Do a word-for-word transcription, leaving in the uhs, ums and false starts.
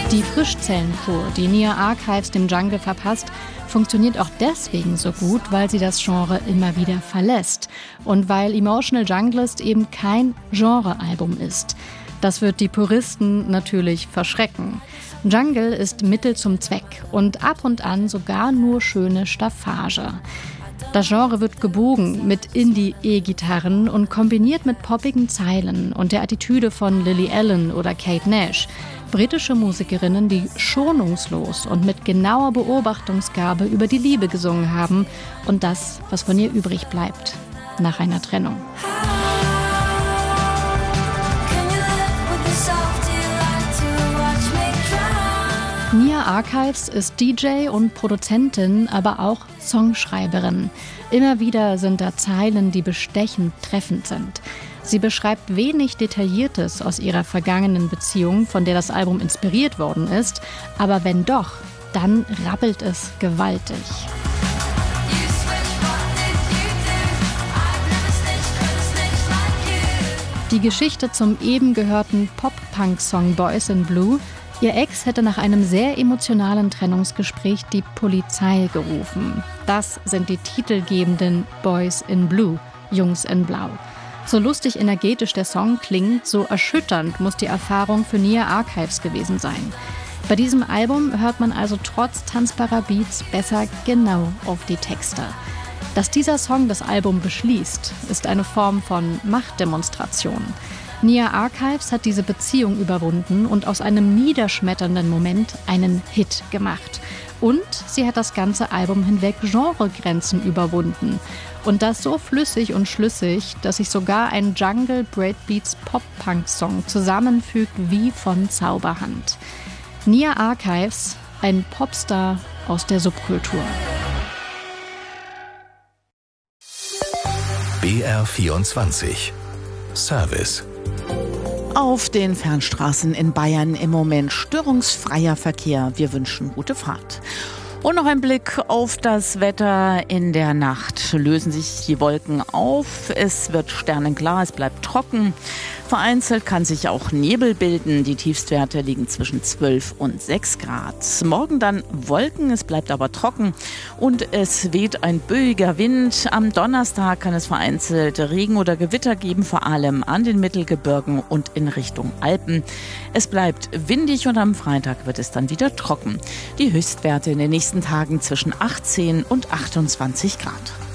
Die Frischzellenkur, die Nia Archives dem Jungle verpasst, funktioniert auch deswegen so gut, weil sie das Genre immer wieder verlässt und weil Emotional Junglist eben kein Genrealbum ist. Das wird die Puristen natürlich verschrecken. Jungle ist Mittel zum Zweck und ab und an sogar nur schöne Staffage. Das Genre wird gebogen mit Indie-E-Gitarren und kombiniert mit poppigen Zeilen und der Attitüde von Lily Allen oder Kate Nash. Britische Musikerinnen, die schonungslos und mit genauer Beobachtungsgabe über die Liebe gesungen haben und das, was von ihr übrig bleibt, nach einer Trennung. Nia Archives ist D J und Produzentin, aber auch Songschreiberin. Immer wieder sind da Zeilen, die bestechend treffend sind. Sie beschreibt wenig Detailliertes aus ihrer vergangenen Beziehung, von der das Album inspiriert worden ist. Aber wenn doch, dann rappelt es gewaltig. Die Geschichte zum eben gehörten Pop-Punk-Song Boys in Blue. Ihr Ex hätte nach einem sehr emotionalen Trennungsgespräch die Polizei gerufen. Das sind die titelgebenden Boys in Blue, Jungs in Blau. So lustig energetisch der Song klingt, so erschütternd muss die Erfahrung für Nia Archives gewesen sein. Bei diesem Album hört man also trotz tanzbarer Beats besser genau auf die Texte. Dass dieser Song das Album beschließt, ist eine Form von Machtdemonstration. Nia Archives hat diese Beziehung überwunden und aus einem niederschmetternden Moment einen Hit gemacht. Und sie hat das ganze Album hinweg Genregrenzen überwunden. Und das so flüssig und schlüssig, dass sich sogar ein Jungle Breakbeats Pop-Punk-Song zusammenfügt wie von Zauberhand. Nia Archives, ein Popstar aus der Subkultur. B R vierundzwanzig Service. Auf den Fernstraßen in Bayern im Moment störungsfreier Verkehr. Wir wünschen gute Fahrt. Und noch ein Blick auf das Wetter. In der Nacht lösen sich die Wolken auf. Es wird sternenklar, es bleibt trocken. Vereinzelt kann sich auch Nebel bilden. Die Tiefstwerte liegen zwischen zwölf und sechs Grad. Morgen dann Wolken, es bleibt aber trocken und es weht ein böiger Wind. Am Donnerstag kann es vereinzelt Regen oder Gewitter geben, vor allem an den Mittelgebirgen und in Richtung Alpen. Es bleibt windig und am Freitag wird es dann wieder trocken. Die Höchstwerte in den nächsten Tagen zwischen achtzehn und achtundzwanzig Grad.